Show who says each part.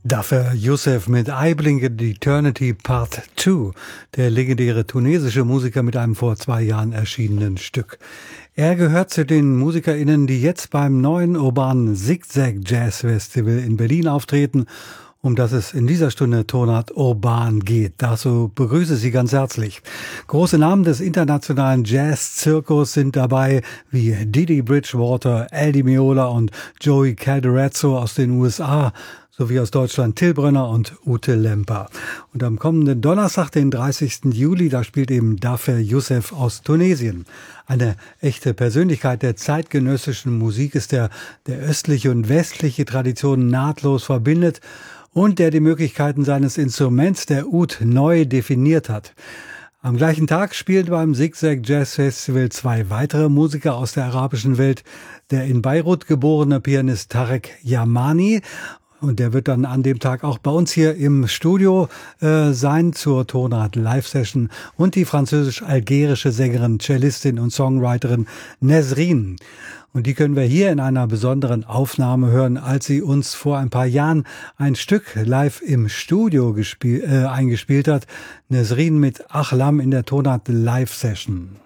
Speaker 1: Dafür Youssef mit I Blink at Eternity Part 2, der legendäre tunesische Musiker mit einem vor 2 Jahren erschienenen Stück. Er gehört zu den MusikerInnen, die jetzt beim neuen urbanen Zigzag Jazz Festival in Berlin auftreten, um das es in dieser Stunde Tonart Urban geht. Dazu begrüße ich Sie ganz herzlich. Große Namen des internationalen Jazz-Zirkus sind dabei, wie Didi Bridgewater, Al Di Meola und Joey Calderezzo aus den USA, sowie aus Deutschland Till Brönner und Ute Lemper. Und am kommenden Donnerstag, den 30. Juli, da spielt eben Dafer Youssef aus Tunesien. Eine echte Persönlichkeit der zeitgenössischen Musik ist der östliche und westliche Traditionen nahtlos verbindet und der die Möglichkeiten seines Instruments, der Oud, neu definiert hat. Am gleichen Tag spielen beim Zigzag Jazz Festival 2 weitere Musiker aus der arabischen Welt. Der in Beirut geborene Pianist Tarek Yamani, und der wird dann an dem Tag auch bei uns hier im Studio sein zur Tonart Live-Session, und die französisch-algerische Sängerin, Cellistin und Songwriterin Nesrine. Und die können wir hier in einer besonderen Aufnahme hören, als sie uns vor ein paar Jahren ein Stück live im Studio eingespielt hat. Nesrine mit Achlam in der Tonart Live-Session.